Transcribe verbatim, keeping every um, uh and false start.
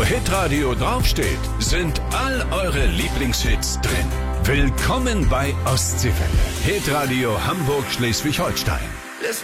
Hitradio draufsteht, sind all eure Lieblingshits drin. Willkommen bei Ostseewelle. Hitradio Hamburg-Schleswig-Holstein.